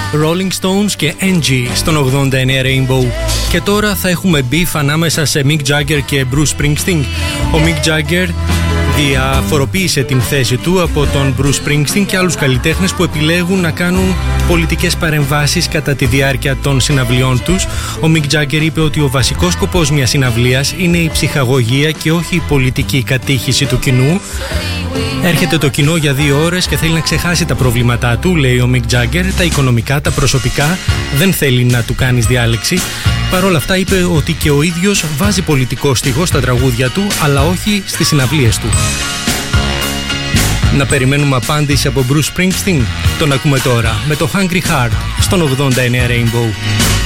Rolling Stones και Angie στον 89 Rainbow. Και τώρα θα έχουμε beef ανάμεσα σε Mick Jagger και Bruce Springsteen. Ο Mick Jagger διαφοροποίησε την θέση του από τον Bruce Springsteen και άλλους καλλιτέχνες που επιλέγουν να κάνουν πολιτικές παρεμβάσεις κατά τη διάρκεια των συναυλιών τους. Ο Mick Jagger είπε ότι ο βασικός σκοπός μιας συναυλίας είναι η ψυχαγωγία και όχι η πολιτική κατήχηση του κοινού. Έρχεται το κοινό για 2 ώρες και θέλει να ξεχάσει τα προβλήματά του, λέει ο Mick Jagger, τα οικονομικά, τα προσωπικά, δεν θέλει να του κάνεις διάλεξη. Παρ' όλα αυτά είπε ότι και ο ίδιος βάζει πολιτικό στίχο στα τραγούδια του, αλλά όχι στις συναυλίες του. Να περιμένουμε απάντηση από Bruce Springsteen. Τον ακούμε τώρα με το Hungry Heart στον 89 Rainbow.